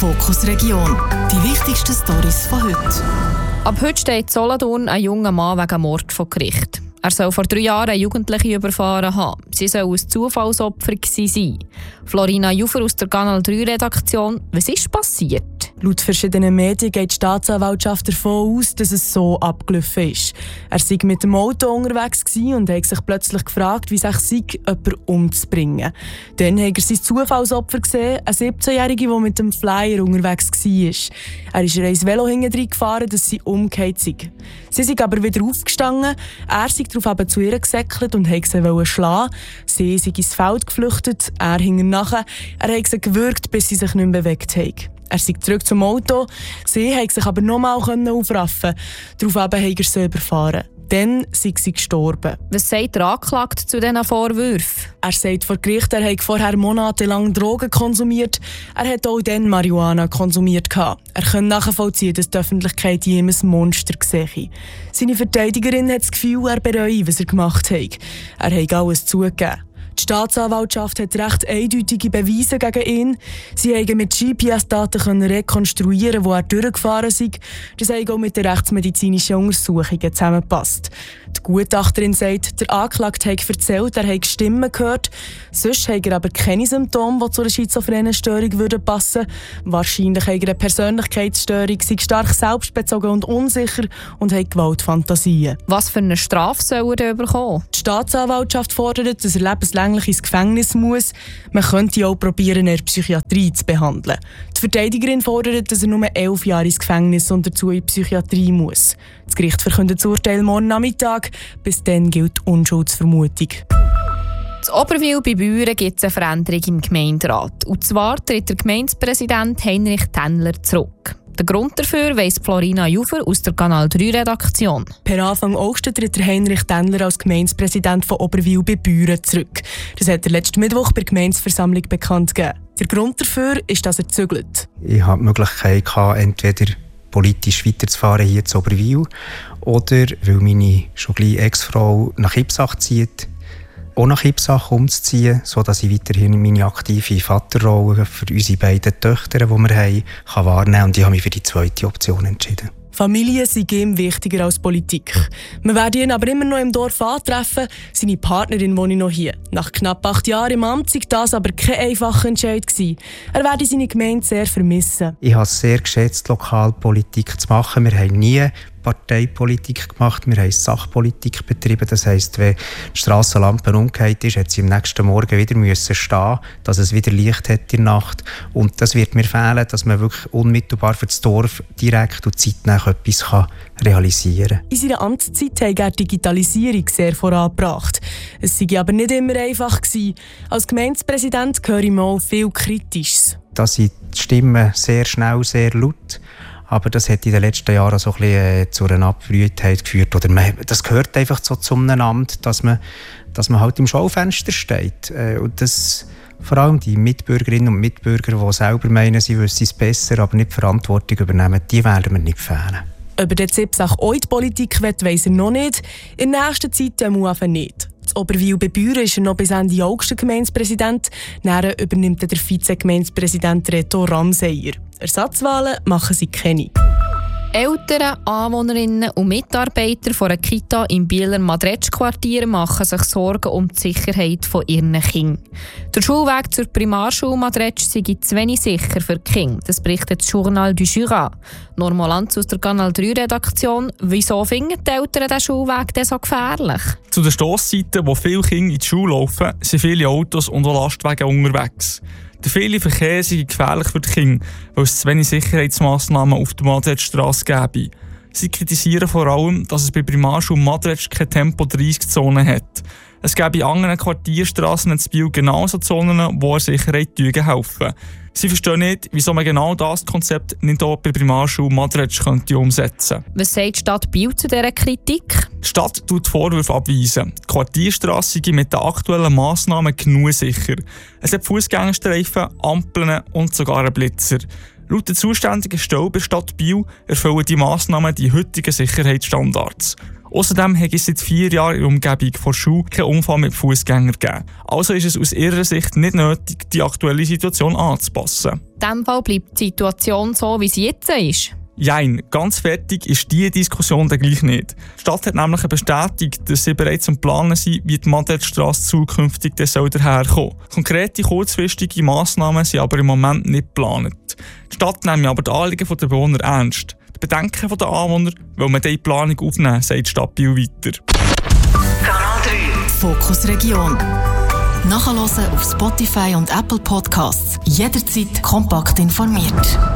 Fokus Region. Die wichtigsten Storys von heute. Ab heute steht Solothurn ein junger Mann wegen Mord vor Gericht. Er soll vor 3 Jahren eine Jugendliche überfahren haben. Sie soll ein Zufallsopfer gewesen sein. Florina Jufer aus der Kanal 3 Redaktion. Was ist passiert? Laut verschiedenen Medien geht die Staatsanwaltschaft davon aus, dass es so abgelaufen ist. Er sei mit dem Auto unterwegs und hat sich plötzlich gefragt, wie es sich sei, jemanden umzubringen. Dann hat er sein Zufallsopfer gesehen, eine 17-Jährige, die mit dem Flyer unterwegs war. Er ist ihr ins Velo hinten gefahren, dass sie umgekehrt sei. Sie sei aber wieder aufgestanden, er sei darauf zu ihr gesäckelt und wollte sie schlagen. Sie sei ins Feld geflüchtet, er hing nachher. Er hat sie gewürgt, bis sie sich nicht mehr bewegt hat. Er sei zurück zum Auto, sie konnte sich aber nochmal aufraffen. Daraufhin hat er sie überfahren. Dann sei sie gestorben. Was sagt der Anklagte zu diesen Vorwürfen? Er sagt vor Gericht, er habe vorher monatelang Drogen konsumiert. Er hat auch dann Marihuana konsumiert. Er kann nachvollziehen, dass die Öffentlichkeit ihm ein Monster sehe. Seine Verteidigerin hat das Gefühl, er bereue, was er gemacht hat. Er hat alles zugegeben. Die Staatsanwaltschaft hat recht eindeutige Beweise gegen ihn. Sie konnten mit GPS-Daten rekonstruieren, wo er durchgefahren sei. Das hat auch mit den rechtsmedizinischen Untersuchungen zusammengepasst. Die Gutachterin sagt, der Anklagte habe erzählt, er habe Stimmen gehört. Sonst hat er aber keine Symptome, die zu einer schizophrenen Störung passen würden. Wahrscheinlich hat er eine Persönlichkeitsstörung, sei stark selbstbezogen und unsicher und hat Gewaltfantasien. Was für eine Strafe soll er bekommen? Die Staatsanwaltschaft fordert, dass er lebenslänglich ins Gefängnis muss. Man könnte auch probieren, in der Psychiatrie zu behandeln. Die Verteidigerin fordert, dass er nur 11 Jahre ins Gefängnis und dazu in die Psychiatrie muss. Das Gericht verkündet das Urteil morgen Nachmittag. Bis dann gilt die Unschuldsvermutung. In Oberwil bei Büren gibt es eine Veränderung im Gemeinderat. Und zwar tritt der Gemeindepräsident Heinrich Tennler zurück. Der Grund dafür weiss Florina Jufer aus der Kanal 3 Redaktion. Per Anfang August tritt der Heinrich Tennler als Gemeindepräsident von Oberwil bei Büren zurück. Das hat er letzten Mittwoch bei der Gemeindeversammlung bekannt gegeben. Der Grund dafür ist, dass er zügelt. Ich hatte die Möglichkeit, entweder politisch weiterzufahren hier zu Oberwil oder, weil meine schon gleich Ex-Frau nach Ipsach zieht, auch nach Ipsach umzuziehen, sodass ich weiterhin meine aktive Vaterrolle für unsere beiden Töchter, die wir haben, wahrnehmen kann. Und ich habe mich für die zweite Option entschieden. Familie sei ihm wichtiger als Politik. Wir werden ihn aber immer noch im Dorf antreffen. Seine Partnerin wohnt noch hier. Nach knapp 8 Jahren im Amt war das aber kein einfacher Entscheid gewesen. Er werde seine Gemeinde sehr vermissen. Ich habe es sehr geschätzt, Lokalpolitik zu machen. Wir haben nie Parteipolitik gemacht, wir haben Sachpolitik betrieben. Das heisst, wenn die Strassenlampe umgekehrt ist, hat sie am nächsten Morgen wieder stehen, dass es wieder Licht hat in der Nacht. Und das wird mir fehlen, dass man wirklich unmittelbar für das Dorf direkt und zeitnah etwas realisieren kann. In seiner Amtszeit hat er die Digitalisierung sehr vorangebracht. Es sei aber nicht immer einfach gewesen. Als Gemeindepräsident höre ich mal viel Kritisches. Da sind die Stimmen sehr schnell, sehr laut. Aber das hat in den letzten Jahren so ein bisschen zu einer Abbrühtheit geführt. Oder das gehört einfach so zu einem Amt, dass man halt im Schaufenster steht. Und das, vor allem die Mitbürgerinnen und Mitbürger, die selber meinen, sie wüssten es besser, aber nicht die Verantwortung übernehmen, die werden mir nicht fehlen. Ob er jetzt Ipsach auch in die Politik will, weiss er noch nicht. In der nächsten Zeit einfach nicht. In Oberwil bei Büren ist er noch bis Ende August Gemeindepräsident. Dann übernimmt der Vize-Gemeindepräsident Reto Ramseyer. Ersatzwahlen machen sie keine. Eltern, Anwohnerinnen und Mitarbeiter von einer Kita im Bieler Madretsch-Quartier machen sich Sorgen um die Sicherheit ihrer Kinder. Der Schulweg zur Primarschule Madretsch sei zu wenig sicher für die Kinder. Das berichtet das Journal du Jura. Norma Lanz aus der Kanal 3 Redaktion. Wieso finden die Eltern den Schulweg denn so gefährlich? Zu den Stosszeiten, wo viele Kinder in die Schule laufen, sind viele Autos und auch Lastwagen unterwegs. Der viele Verkehr sei gefährlich für die Kinder, weil es zu wenig Sicherheitsmassnahmen auf der Madretschstrasse gäbe. Sie kritisieren vor allem, dass es bei Primarschule Madretsch keine Tempo-30-Zone hat. Es gäbe in anderen Quartierstrassen in Biel genauso Zonen, die der Sicherheit helfen. Sie verstehen nicht, wieso man genau das Konzept nicht auch bei Primarschule Madretsch umsetzen könnte. Was sagt die Stadt Biel zu dieser Kritik? Die Stadt tut Vorwürfe abweisen. Die Quartierstrasse ist mit den aktuellen Massnahmen genug sicher. Es hat Fußgängerstreifen, Ampeln und sogar einen Blitzer. Laut der zuständigen Stelle bei Stadt Biel erfüllen die Massnahmen die heutigen Sicherheitsstandards. Außerdem hat es seit 4 Jahren in der Umgebung vor der Schule keinen Unfall mit Fußgängern gegeben. Also ist es aus ihrer Sicht nicht nötig, die aktuelle Situation anzupassen. In diesem Fall bleibt die Situation so, wie sie jetzt ist. Jein, ganz fertig ist diese Diskussion dann gleich nicht. Die Stadt hat nämlich bestätigt, dass sie bereits am Planen sind, wie die Madretstrasse zukünftig daherkommen soll. Konkrete, kurzfristige Massnahmen sind aber im Moment nicht geplant. Die Stadt nimmt aber die Anliegen der Bewohner ernst. Die Bedenken der Anwohner will man diese Planung aufnehmen, sagt die Stadt Biel weiter. Kanal 3 Fokus Region. Nachhören auf Spotify und Apple Podcasts. Jederzeit kompakt informiert.